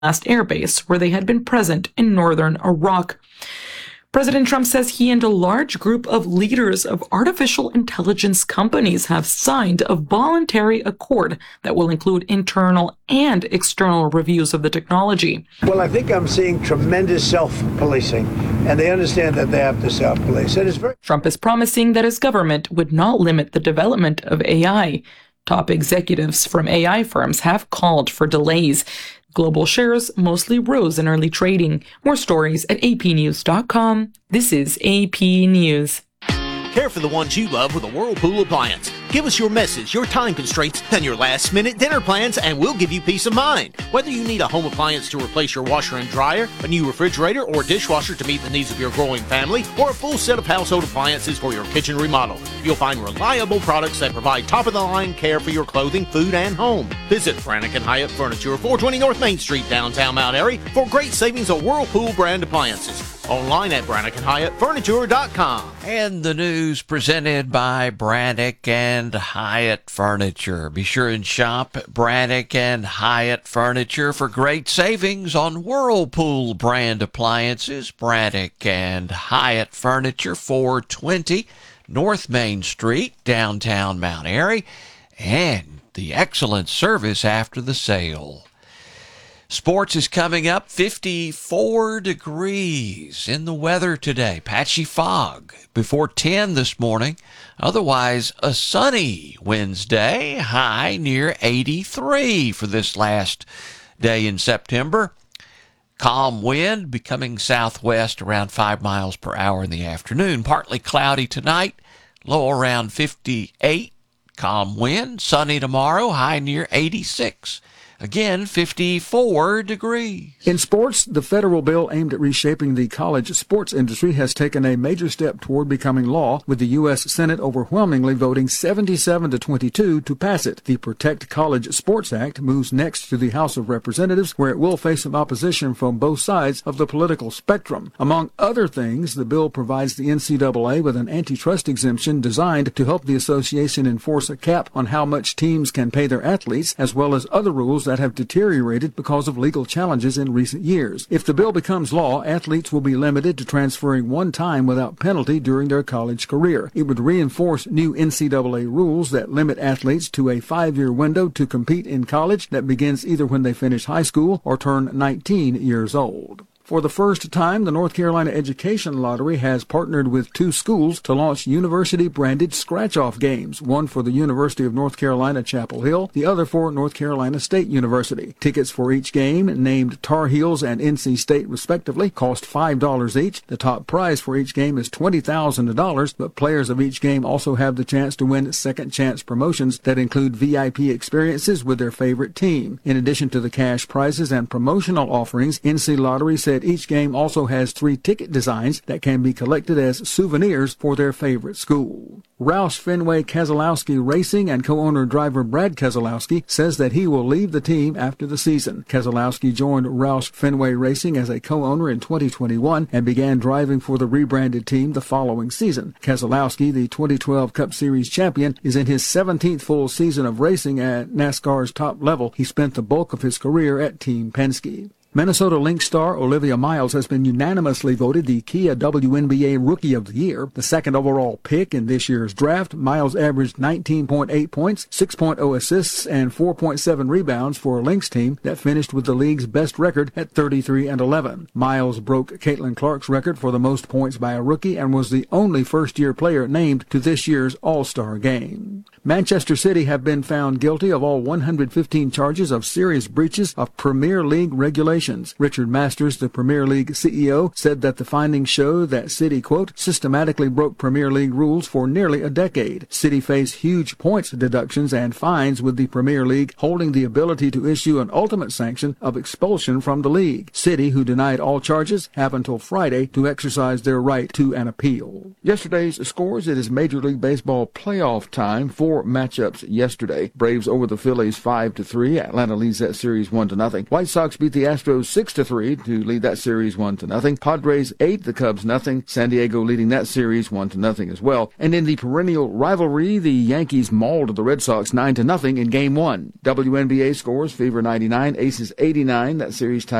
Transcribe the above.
last airbase where they had been present in northern Iraq. President Trump says he and a large group of leaders of artificial intelligence companies have signed a voluntary accord that will include internal and external reviews of the technology. Well, I think I'm seeing tremendous self-policing, and they understand that they have to self-police. Trump is promising that his government would not limit the development of AI. Top executives from AI firms have called for delays. Global shares mostly rose in early trading. More stories at apnews.com. This is AP News. Care for the ones you love with a Whirlpool appliance. Give us your messes, your time constraints, and your last-minute dinner plans, and we'll give you peace of mind. Whether you need a home appliance to replace your washer and dryer, a new refrigerator or dishwasher to meet the needs of your growing family, or a full set of household appliances for your kitchen remodel, you'll find reliable products that provide top-of-the-line care for your clothing, food, and home. Visit Brannick & Hyatt Furniture, 420 North Main Street, downtown Mount Airy, for great savings on Whirlpool brand appliances. Online at BrannickandHyattFurniture.com. And the news presented by Brannick and Hyatt Furniture. Be sure and shop Brannick and Hyatt Furniture for great savings on Whirlpool brand appliances. Brannick and Hyatt Furniture, 420 North Main Street, downtown Mount Airy, and the excellent service after the sale. Sports is coming up. 54 degrees in the weather today. Patchy fog before 10 this morning. Otherwise, a sunny Wednesday. High near 83 for this last day in September. Calm wind becoming southwest around 5 miles per hour in the afternoon. Partly cloudy tonight. Low around 58. Calm wind. Sunny tomorrow. High near 86. Again, 54 degrees. In sports, the federal bill aimed at reshaping the college sports industry has taken a major step toward becoming law, with the U.S. Senate overwhelmingly voting 77-22 to pass it. The Protect College Sports Act moves next to the House of Representatives, where it will face some opposition from both sides of the political spectrum. Among other things, the bill provides the NCAA with an antitrust exemption designed to help the association enforce a cap on how much teams can pay their athletes, as well as other rules that have deteriorated because of legal challenges in recent years. If the bill becomes law, athletes will be limited to transferring one time without penalty during their college career. It would reinforce new NCAA rules that limit athletes to a 5-year window to compete in college that begins either when they finish high school or turn 19 years old. For the first time, the North Carolina Education Lottery has partnered with 2 schools to launch university-branded scratch-off games, one for the University of North Carolina, Chapel Hill, the other for North Carolina State University. Tickets for each game, named Tar Heels and NC State respectively, cost $5 each. The top prize for each game is $20,000, but players of each game also have the chance to win second-chance promotions that include VIP experiences with their favorite team. In addition to the cash prizes and promotional offerings, NC Lottery said each game also has 3 ticket designs that can be collected as souvenirs for their favorite school. Roush Fenway Keselowski Racing and co-owner driver Brad Keselowski says that he will leave the team after the season. Keselowski joined Roush Fenway Racing as a co-owner in 2021 and began driving for the rebranded team the following season. Keselowski, the 2012 Cup Series champion, is in his 17th full season of racing at NASCAR's top level. He spent the bulk of his career at Team Penske. Minnesota Lynx star Olivia Miles has been unanimously voted the Kia WNBA Rookie of the Year. The second overall pick in this year's draft, Miles averaged 19.8 points, 6.0 assists, and 4.7 rebounds for a Lynx team that finished with the league's best record at 33-11. Miles broke Caitlin Clark's record for the most points by a rookie and was the only first-year player named to this year's All-Star game. Manchester City have been found guilty of all 115 charges of serious breaches of Premier League regulations. Richard Masters, the Premier League CEO, said that the findings show that City, quote, systematically broke Premier League rules for nearly a decade. City faced huge points deductions and fines, with the Premier League holding the ability to issue an ultimate sanction of expulsion from the league. City, who denied all charges, have until Friday to exercise their right to an appeal. Yesterday's scores: it is Major League Baseball playoff time. 4 matchups yesterday. Braves over the Phillies 5-3. Atlanta leads that series 1-0. White Sox beat the Astros Astros 6-3 to lead that series 1-0. Padres 8, the Cubs nothing. San Diego leading that series 1-0 as well. And in the perennial rivalry, the Yankees mauled the Red Sox 9-0 in Game 1. WNBA scores: Fever 99, Aces 89. That series tied